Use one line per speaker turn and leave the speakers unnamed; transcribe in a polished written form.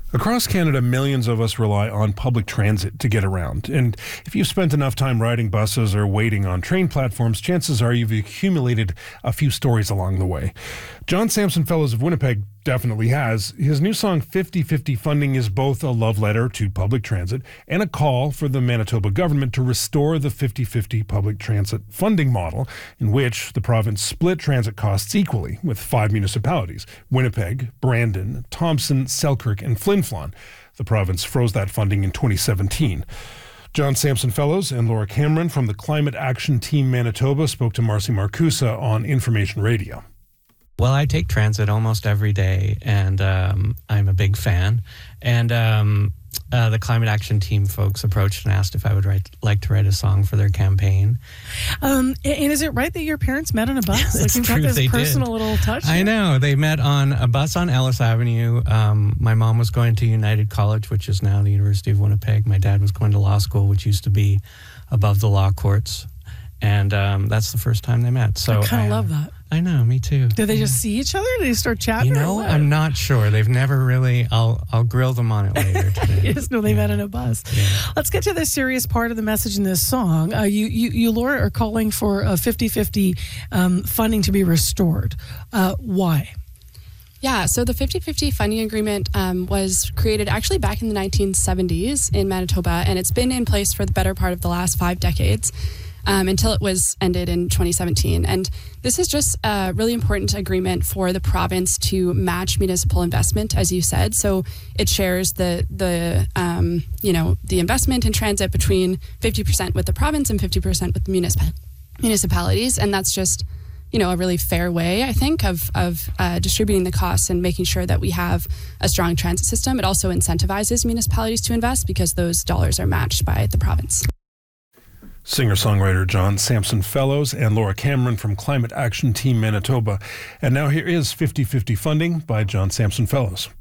Across Canada, millions of us rely on public transit to get around. And if you've spent enough time riding buses or waiting on train platforms, chances are you've accumulated a few stories along the way. John Sampson Fellows of Winnipeg definitely has. His new song 50/50 Funding is both a love letter to public transit and a call for the Manitoba government to restore the 50/50 public transit funding model, in which the province split transit costs equally with 5 municipalities: Winnipeg, Brandon, Thompson, Selkirk, and Flin Flon. The province froze that funding in 2017. John Sampson Fellows and Laura Cameron from the Climate Action Team Manitoba spoke to Marcy Marcusa on Information Radio.
Well, I take transit almost every day, and I'm a big fan. And the Climate Action Team folks approached and asked if I would like to write a song for their campaign.
And is it right that your parents met on a bus?
It's
you've
true,
got this
they
personal
did.
little touch.
I know. They met on a bus on Ellis Avenue. My mom was going to United College, which is now the University of Winnipeg. My dad was going to law school, which used to be above the law courts. And that's the first time they met. So
I kind of love that.
I know, me too.
Did they just see each other? Did they start chatting?
I'm not sure. They've never really. I'll grill them on it later today.
You just know they met on a bus.
Yeah.
Let's get to the serious part of the message in this song. You, Laura, are calling for a 50/50 funding to be restored. Why?
Yeah, so the 50/50 funding agreement was created actually back in the 1970s in Manitoba, and it's been in place for the better part of the last 5 decades. Until it was ended in 2017. And this is just a really important agreement for the province to match municipal investment, as you said. So it shares the investment in transit between 50% with the province and 50% with the municipalities. And that's just, a really fair way, I think, of distributing the costs and making sure that we have a strong transit system. It also incentivizes municipalities to invest because those dollars are matched by the province.
Singer-songwriter John Sampson Fellows and Laura Cameron from Climate Action Team Manitoba. And now here is 50/50 Funding by John Sampson Fellows.